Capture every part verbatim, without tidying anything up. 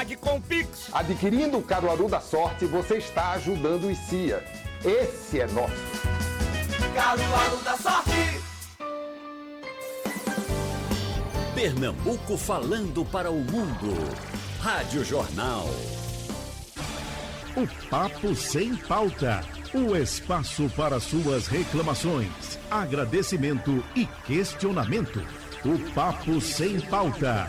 Pague com Pix. Adquirindo o Caruaru da Sorte, você está ajudando o I C I A. Esse é nosso. Caruaru da Sorte. Pernambuco falando para o mundo. Rádio Jornal. O Papo Sem Pauta. O espaço para suas reclamações, agradecimento e questionamento. O Papo Sem Pauta.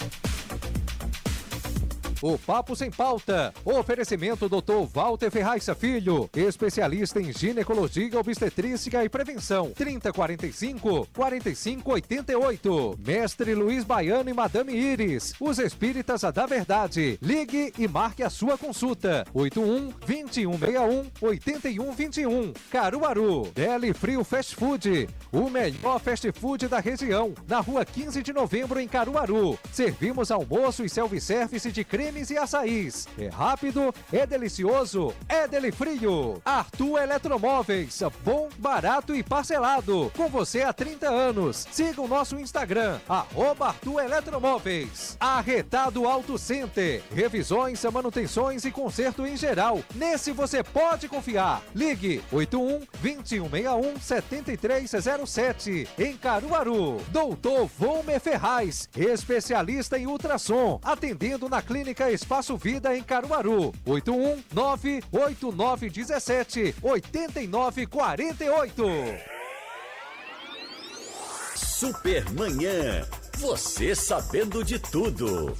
O Papo Sem Pauta. Oferecimento doutor Walter Ferraz Filho, especialista em ginecologia, obstetrícia e prevenção. trinta, quarenta e cinco, quarenta e cinco, oitenta e oito. Mestre Luiz Baiano e Madame Iris, os espíritas da verdade. Ligue e marque a sua consulta. oito um, vinte e um, sessenta e um, oitenta e um, vinte e um. Caruaru. Deli Frio Fast Food, o melhor fast food da região. Na rua quinze de novembro, em Caruaru. Servimos almoço e self-service de creme e açaís. É rápido, é delicioso, é Deli Frio. Arthur Eletromóveis, bom, barato e parcelado. Com você há trinta anos. Siga o nosso Instagram, arroba Arthur Eletromóveis. Arretado Auto Center, revisões, manutenções e conserto em geral. Nesse você pode confiar. Ligue oito um, vinte e um, sessenta e um, setenta e três zero sete. Em Caruaru. Doutor Volmer Ferraz, especialista em ultrassom, atendendo na Clínica Espaço Vida em Caruaru. oito um, nove oito nove um sete, oito nove quatro oito. Supermanhã. Você sabendo de tudo.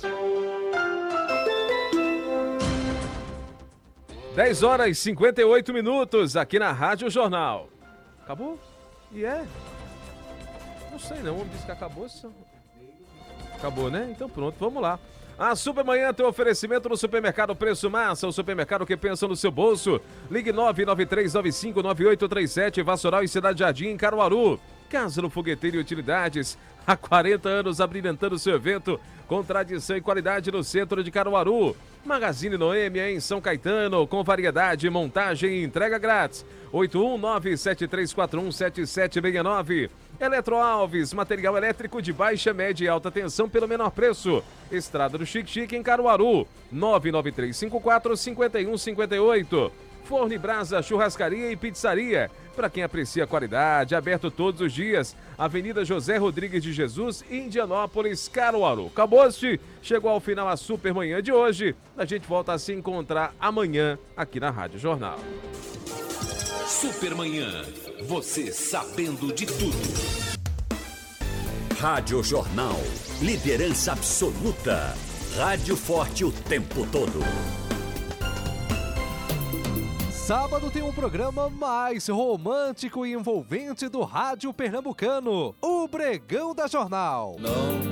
dez horas e cinquenta e oito minutos aqui na Rádio Jornal. Acabou? E é? Não sei não, o homem disse que acabou. Acabou, né? Então pronto, vamos lá. A Supermanhã tem oferecimento no Supermercado Preço Massa, o supermercado que pensa no seu bolso. Ligue nove nove três nove cinco nove oito três sete, Vassoural e Cidade Jardim, em Caruaru. Casa no Fogueteiro e Utilidades, há quarenta anos abrilhantando seu evento com tradição e qualidade no centro de Caruaru. Magazine Noêmia em São Caetano, com variedade, montagem e entrega grátis. oito um nove sete três quatro um sete sete seis nove. Eletro Alves, material elétrico de baixa, média e alta tensão pelo menor preço. Estrada do Chique Chique em Caruaru, nove nove três cinco quatro cinco um cinco oito. Forno e Brasa, churrascaria e pizzaria. Para quem aprecia a qualidade, aberto todos os dias. Avenida José Rodrigues de Jesus, Indianópolis, Caruaru. Acabou-se, chegou ao final a Supermanhã de hoje. A gente volta a se encontrar amanhã aqui na Rádio Jornal. Supermanhã, você sabendo de tudo. Rádio Jornal, liderança absoluta. Rádio forte o tempo todo. Sábado tem um programa mais romântico e envolvente do rádio pernambucano, o Bregão da Jornal. Não